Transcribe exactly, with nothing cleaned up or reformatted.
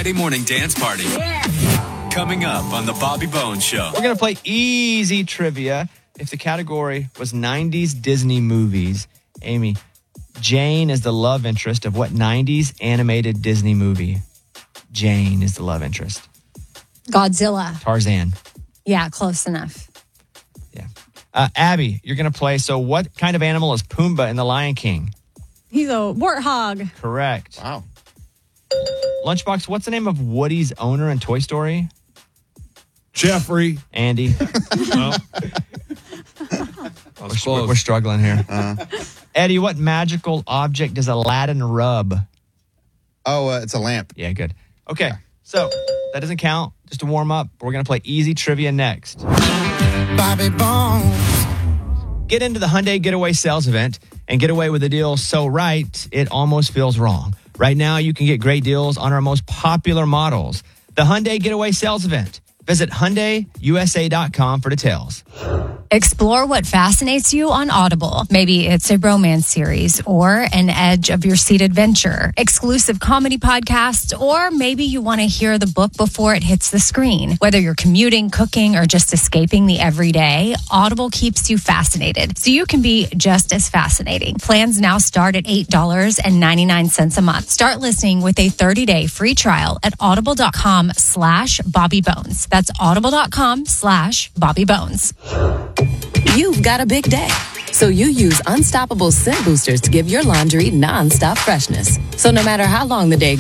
Friday morning dance party. Yeah. Coming up on the Bobby Bones Show. We're going to play easy trivia. If the category was nineties Disney movies, Amy, Jane is the love interest of what nineties animated Disney movie? Jane is the love interest. Godzilla. Tarzan. Yeah, close enough. Yeah. Uh, Abby, you're going to play. So what kind of animal is Pumbaa in The Lion King? He's a warthog. Correct. Wow. Lunchbox, what's the name of Woody's owner in Toy Story? Jeffrey. Andy. Well, we're, we're, we're struggling here. Uh, Eddie, what magical object does Aladdin rub? oh, uh, it's a lamp. Yeah, good. Okay, so that doesn't count. Just to warm up, we're going to play easy trivia next. Bobby Bones. Get into the Hyundai Getaway sales event and get away with a deal so right, it almost feels wrong. Right now, you can get great deals on our most popular models. The Hyundai Getaway sales event. Visit Hyundai U S A dot com for details. Explore what fascinates you on Audible. Maybe it's a romance series or an edge of your seat adventure, exclusive comedy podcasts, or maybe you want to hear the book before it hits the screen. Whether you're commuting, cooking, or just escaping the everyday, Audible keeps you fascinated, so you can be just as fascinating. Plans now start at eight dollars and ninety-nine cents a month. Start listening with a thirty-day free trial at audible.com slash Bobby Bones. That's audible.com slash Bobby Bones. You've got a big day, so you use Unstoppable Scent Boosters to give your laundry nonstop freshness. So no matter how long the day